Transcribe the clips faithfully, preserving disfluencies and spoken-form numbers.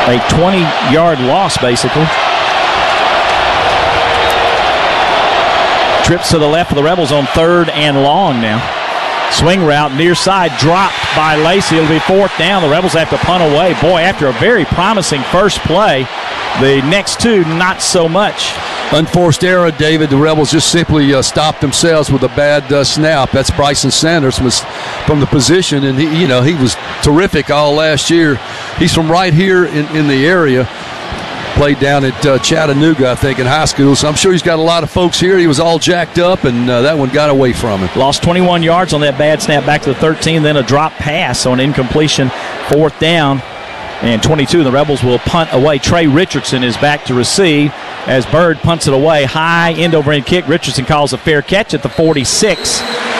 A twenty-yard loss, basically. Trips to the left for the Rebels on third and long now. Swing route, near side, dropped by Lacey. It'll be fourth down. The Rebels have to punt away. Boy, after a very promising first play, the next two, not so much. Unforced error, David. The Rebels just simply uh, stopped themselves with a bad uh, snap. That's Bryson Sanders was from the position, and he, you know, he was terrific all last year. He's from right here in, in the area. Played down at uh, Chattanooga, I think, in high school. So I'm sure he's got a lot of folks here. He was all jacked up, and uh, that one got away from him. Lost twenty-one yards on that bad snap back to the thirteen, then a drop pass on incompletion, fourth down. And twenty-two, the Rebels will punt away. Trey Richardson is back to receive as Bird punts it away. High end over end kick. Richardson calls a fair catch at the forty-six.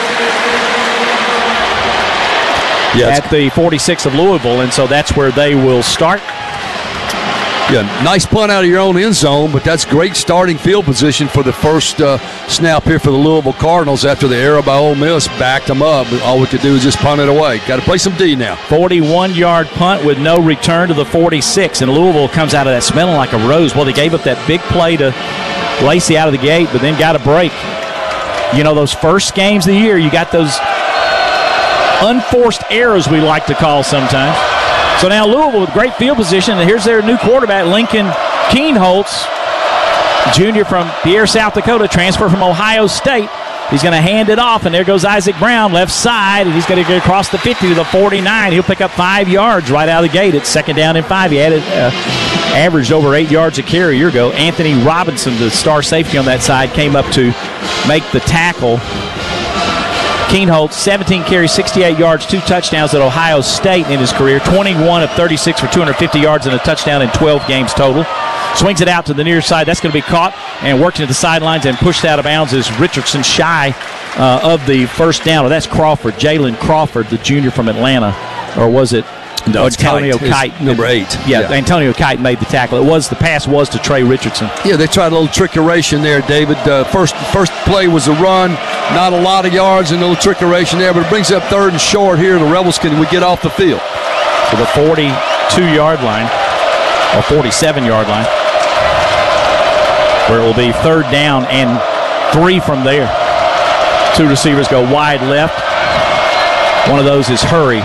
Yeah, at the forty-six of Louisville, and so that's where they will start. Yeah, nice punt out of your own end zone, but that's great starting field position for the first uh, snap here for the Louisville Cardinals after the error by Ole Miss backed them up. All we could do is just punt it away. Got to play some D now. forty-one-yard punt with no return to the forty-six, and Louisville comes out of that smelling like a rose. Well, they gave up that big play to Lacey out of the gate, but then got a break. You know, those first games of the year, you got those unforced errors we like to call sometimes. So now Louisville with great field position, and here's their new quarterback, Lincoln Keenholz, junior from Pierre, South Dakota, transfer from Ohio State. He's going to hand it off, and there goes Isaac Brown, left side, and he's going to get across the fifty to the forty-nine. He'll pick up five yards right out of the gate. It's second down and five. He added, uh, averaged over eight yards a carry a year ago. Anthony Robinson, the star safety on that side, came up to make the tackle. Keenholz, seventeen carries, sixty-eight yards, two touchdowns at Ohio State in his career. twenty-one of thirty-six for two hundred fifty yards and a touchdown in twelve games total. Swings it out to the near side. That's going to be caught and worked into the sidelines and pushed out of bounds as Richardson shy uh, of the first down. Well, that's Crawford, Jalen Crawford, the junior from Atlanta. Or was it? No, Antonio Kite. Kite. Number eight. Yeah, yeah, Antonio Kite made the tackle. It was the pass was to Trey Richardson. Yeah, they tried a little trickeration there, David. Uh, first first play was a run, not a lot of yards, and a little trickeration there, but it brings up third and short here. The Rebels can we get off the field to the forty-two-yard line, or forty-seven-yard line, where it will be third down and three from there. Two receivers go wide left. One of those is Hurry.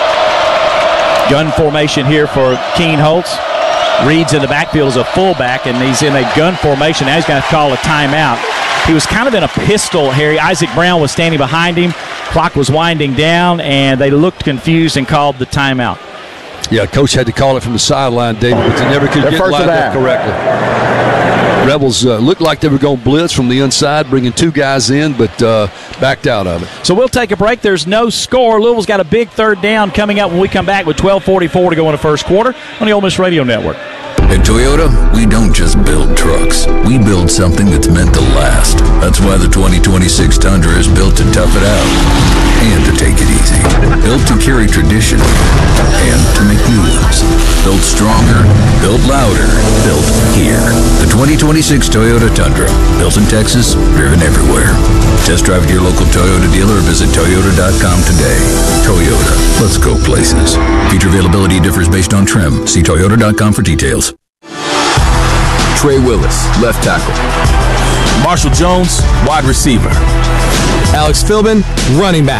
Gun formation here for Keenholz. Reed's in the backfield as a fullback, and he's in a gun formation. Now he's going to call a timeout. He was kind of in a pistol, Harry. Isaac Brown was standing behind him. Clock was winding down, and they looked confused and called the timeout. Yeah, coach had to call it from the sideline, David, but they never could They're get lined up correctly. Rebels uh, looked like they were going to blitz from the inside, bringing two guys in, but uh, backed out of it. So we'll take a break. There's no score. Louisville's got a big third down coming up when we come back with twelve forty-four to go in the first quarter on the Ole Miss Radio Network. At Toyota, we don't just build trucks. We build something that's meant to last. That's why the twenty twenty-six Tundra is built to tough it out and to take it easy. Built to carry tradition and to make new ones. Built stronger, built louder, built here. The twenty twenty-six Toyota Tundra. Built in Texas, driven everywhere. Test drive at your local Toyota dealer or visit Toyota dot com today. Toyota, let's go places. Feature availability differs based on trim. See Toyota dot com for details. Trey Willis, left tackle. Marshall Jones, wide receiver. Alex Philbin, running back.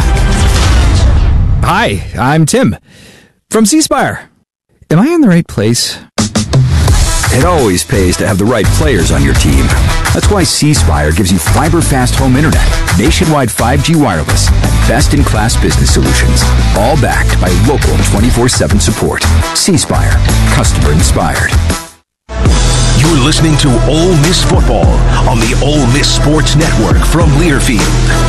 Hi, I'm Tim from C-Spire. Am I in the right place? It always pays to have the right players on your team. That's why C-Spire gives you fiber-fast home internet, nationwide five G wireless, and best-in-class business solutions, all backed by local twenty-four seven support. C-Spire, customer inspired. You're listening to Ole Miss Football on the Ole Miss Sports Network from Learfield.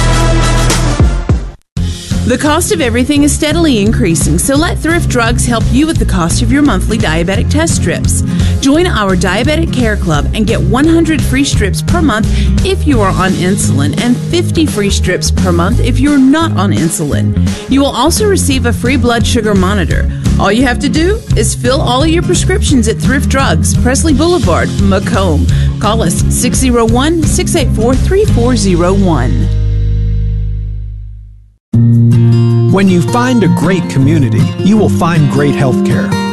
The cost of everything is steadily increasing, so let Thrift Drugs help you with the cost of your monthly diabetic test strips. Join our Diabetic Care Club and get one hundred free strips per month if you are on insulin and fifty free strips per month if you're not on insulin. You will also receive a free blood sugar monitor. All you have to do is fill all of your prescriptions at Thrift Drugs, Presley Boulevard, Macomb. Call us six oh one, six eight four, three four oh one. When you find a great community, you will find great health care.